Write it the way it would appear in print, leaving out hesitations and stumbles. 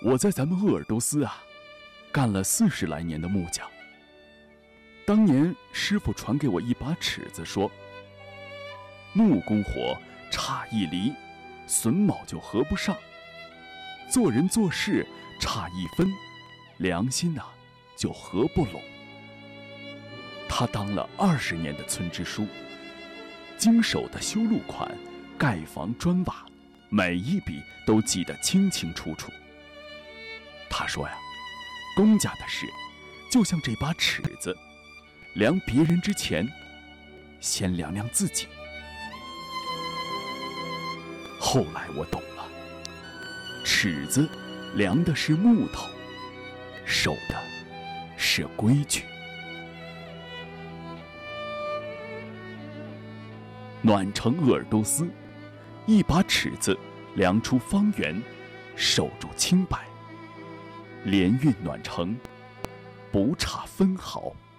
我在咱们鄂尔多斯啊，干了40来年的木匠。当年师傅传给我一把尺子，说：木工活差一厘，榫卯就合不上；做人做事差1分，良心啊就合不拢。他当了20年的村支书，经手的修路款、盖房砖瓦，每一笔都记得清清楚楚。他说呀，公家的事就像这把尺子，量别人之前，先量量自己。后来我懂了，尺子量的是木头，守的是规矩。暖城鄂尔多斯，一把尺子量出方圆，守住清白，连运暖城，不差分毫。